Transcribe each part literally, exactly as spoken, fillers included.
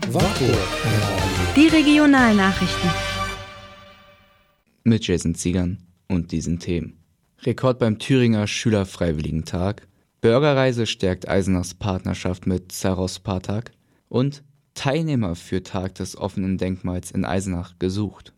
Wartburg. Die Regionalnachrichten. Mit Jason Ziegern und diesen Themen. Rekord beim Thüringer Schülerfreiwilligentag. Bürgerreise stärkt Eisenachs Partnerschaft mit Saros-Spartak. Und Teilnehmer für Tag des offenen Denkmals in Eisenach gesucht.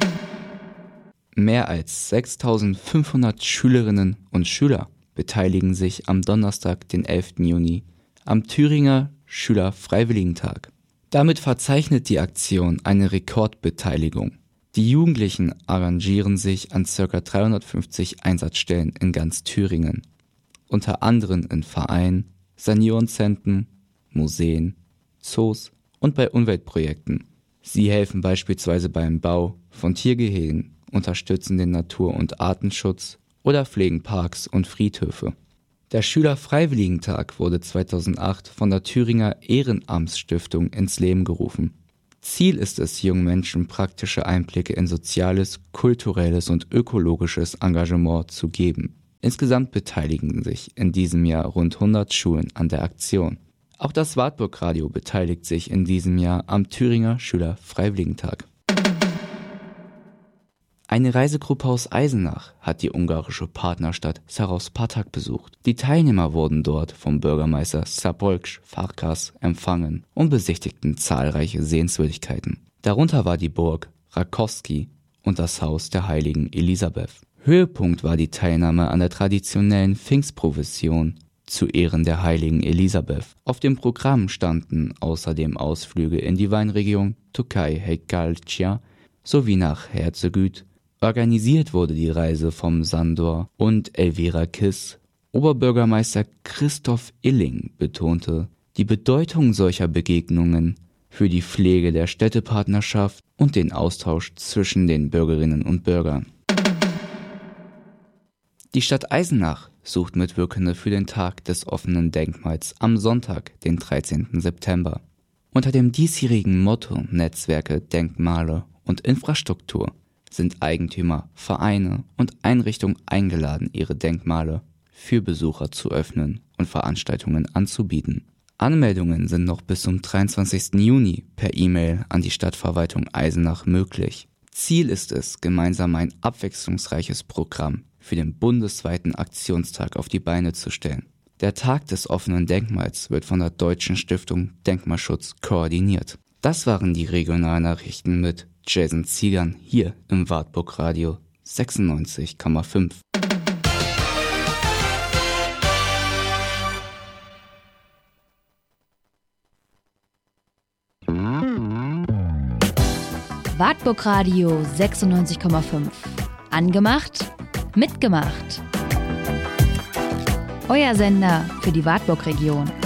Mehr als sechstausendfünfhundert Schülerinnen und Schüler beteiligen sich am Donnerstag, den elften Juni, am Thüringer Schülerfreiwilligentag. Damit verzeichnet die Aktion eine Rekordbeteiligung. Die Jugendlichen arrangieren sich an ca. dreihundertfünfzig Einsatzstellen in ganz Thüringen, unter anderem in Vereinen, Seniorenzentren, Museen, Zoos und bei Umweltprojekten. Sie helfen beispielsweise beim Bau von Tiergehegen, unterstützen den Natur- und Artenschutz oder pflegen Parks und Friedhöfe. Der Schülerfreiwilligentag wurde zweitausendacht von der Thüringer Ehrenamtsstiftung ins Leben gerufen. Ziel ist es, jungen Menschen praktische Einblicke in soziales, kulturelles und ökologisches Engagement zu geben. Insgesamt beteiligen sich in diesem Jahr rund hundert Schulen an der Aktion. Auch das Wartburg-Radio beteiligt sich in diesem Jahr am Thüringer Schülerfreiwilligentag. Eine Reisegruppe aus Eisenach hat die ungarische Partnerstadt Saros-Spartak besucht. Die Teilnehmer wurden dort vom Bürgermeister Szabolcs Farkas empfangen und besichtigten zahlreiche Sehenswürdigkeiten. Darunter war die Burg Rakowski und das Haus der heiligen Elisabeth. Höhepunkt war die Teilnahme an der traditionellen Pfingstprozession zu Ehren der heiligen Elisabeth. Auf dem Programm standen außerdem Ausflüge in die Weinregion Tokaj-Hekalcia sowie nach Herzegüt. Organisiert wurde die Reise vom Sandor und Elvira Kiss. Oberbürgermeister Christoph Illing betonte die Bedeutung solcher Begegnungen für die Pflege der Städtepartnerschaft und den Austausch zwischen den Bürgerinnen und Bürgern. Die Stadt Eisenach sucht Mitwirkende für den Tag des offenen Denkmals am Sonntag, den dreizehnten September. Unter dem diesjährigen Motto Netzwerke, Denkmale und Infrastruktur sind Eigentümer, Vereine und Einrichtungen eingeladen, ihre Denkmale für Besucher zu öffnen und Veranstaltungen anzubieten. Anmeldungen sind noch bis zum dreiundzwanzigsten Juni per E-Mail an die Stadtverwaltung Eisenach möglich. Ziel ist es, gemeinsam ein abwechslungsreiches Programm für den bundesweiten Aktionstag auf die Beine zu stellen. Der Tag des offenen Denkmals wird von der Deutschen Stiftung Denkmalschutz koordiniert. Das waren die Regionalnachrichten mit Jason Ziegern hier im Wartburg Radio sechsundneunzig Komma fünf. Wartburg Radio sechsundneunzig Komma fünf. Angemacht, mitgemacht. Euer Sender für die Wartburg-Region.